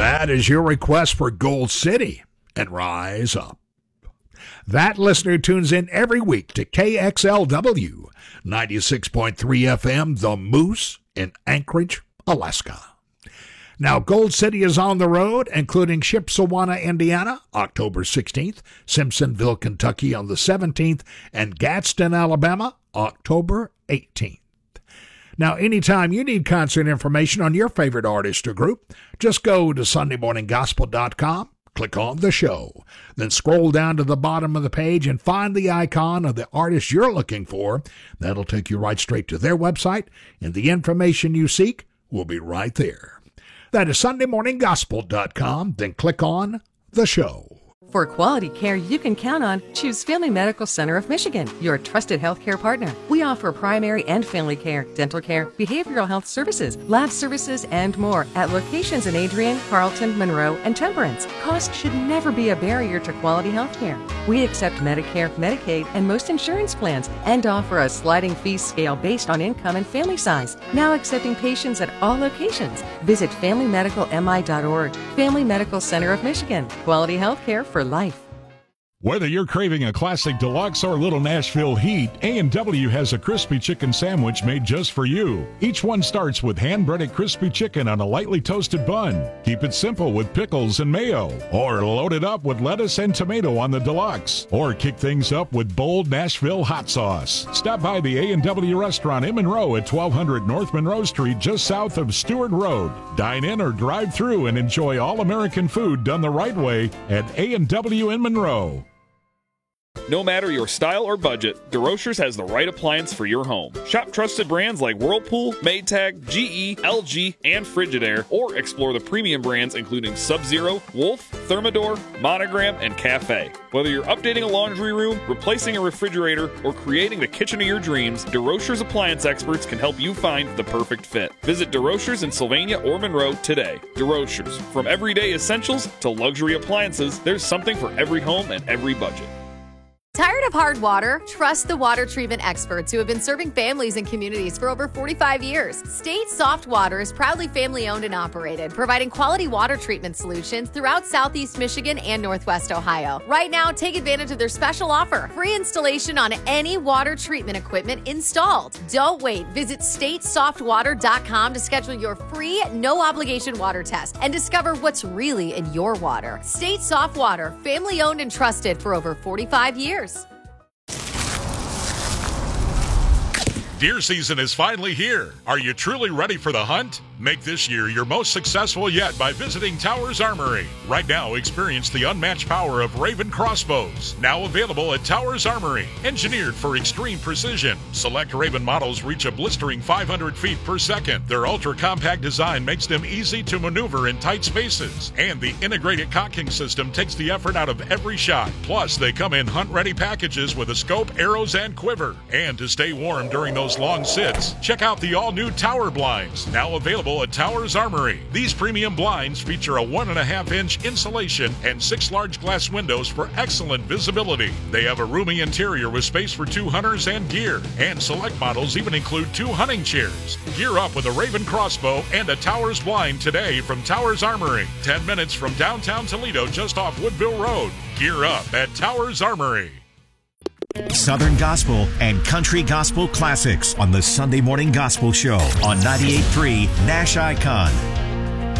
That is your request for Gold City and Rise Up. That listener tunes in every week to KXLW 96.3 FM, The Moose in Anchorage, Alaska. Now, Gold City is on the road, including Shipshewana, Indiana, October 16th, Simpsonville, Kentucky on the 17th, and Gadsden, Alabama, October 18th. Now, anytime you need concert information on your favorite artist or group, just go to SundayMorningGospel.com, click on the show, then scroll down to the bottom of the page and find the icon of the artist you're looking for. That'll take you right straight to their website, and the information you seek will be right there. That is SundayMorningGospel.com, then click on the show. For quality care you can count on, choose Family Medical Center of Michigan, your trusted healthcare partner. We offer primary and family care, dental care, behavioral health services, lab services, and more at locations in Adrian, Carlton, Monroe, and Temperance. Cost should never be a barrier to quality healthcare. We accept Medicare, Medicaid, and most insurance plans, and offer a sliding fee scale based on income and family size. Now accepting patients at all locations. Visit FamilyMedicalMI.org. Family Medical Center of Michigan. Quality healthcare for life. Whether you're craving a classic deluxe or little Nashville heat, A&W has a crispy chicken sandwich made just for you. Each one starts with hand-breaded crispy chicken on a lightly toasted bun. Keep it simple with pickles and mayo, or load it up with lettuce and tomato on the deluxe, or kick things up with bold Nashville hot sauce. Stop by the A&W restaurant in Monroe at 1200 North Monroe Street, just south of Stewart Road. Dine in or drive through and enjoy all-American food done the right way at A&W in Monroe. No matter your style or budget, DeRochers has the right appliance for your home. Shop trusted brands like Whirlpool, Maytag, GE, LG, and Frigidaire, or explore the premium brands including Sub-Zero, Wolf, Thermador, Monogram, and Cafe. Whether you're updating a laundry room, replacing a refrigerator, or creating the kitchen of your dreams, DeRochers appliance experts can help you find the perfect fit. Visit DeRochers in Sylvania or Monroe today. DeRochers, from everyday essentials to luxury appliances, there's something for every home and every budget. Tired of hard water? Trust the water treatment experts who have been serving families and communities for over 45 years. State Soft Water is proudly family-owned and operated, providing quality water treatment solutions throughout Southeast Michigan and Northwest Ohio. Right now, take advantage of their special offer. Free installation on any water treatment equipment installed. Don't wait. Visit statesoftwater.com to schedule your free, no-obligation water test and discover what's really in your water. State Soft Water, family-owned and trusted for over 45 years. Deer season is finally here. Are you truly ready for the hunt? Make this year your most successful yet by visiting Towers Armory. Right now, experience the unmatched power of Raven crossbows. Now available at Towers Armory. Engineered for extreme precision. Select Raven models reach a blistering 500 feet per second. Their ultra-compact design makes them easy to maneuver in tight spaces. And the integrated cocking system takes the effort out of every shot. Plus, they come in hunt-ready packages with a scope, arrows, and quiver. And to stay warm during those long sits, check out the all-new Tower blinds. Now available at Towers Armory. These premium blinds feature a 1.5-inch insulation and 6 large glass windows for excellent visibility. They have a roomy interior with space for 2 hunters and gear. And select models even include 2 hunting chairs. Gear up with a Raven crossbow and a Towers blind today from Towers Armory. 10 minutes from downtown Toledo, just off Woodville Road. Gear up at Towers Armory. Southern Gospel and Country Gospel Classics on the Sunday Morning Gospel Show on 98.3 Nash Icon.